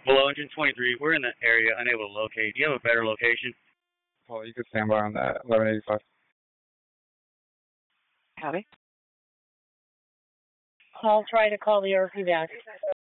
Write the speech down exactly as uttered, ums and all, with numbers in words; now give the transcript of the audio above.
Below engine twenty-three, we're in the area, unable to locate. Do you have a better location? Paul, you can stand by on that, eleven eighty-five. Howdy. I'll try to call the R P back.